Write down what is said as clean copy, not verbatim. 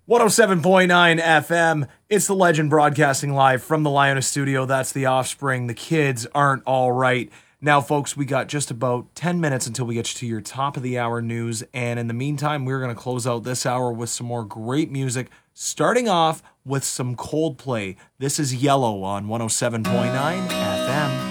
107.9 FM. It's the Legend broadcasting live from the Liona studio. That's The Offspring. The kids aren't all right. Now, folks, we got just about 10 minutes until we get to your top of the hour news. And in the meantime, we're going to close out this hour with some more great music, starting off with some Coldplay. This is Yellow on 107.9 FM.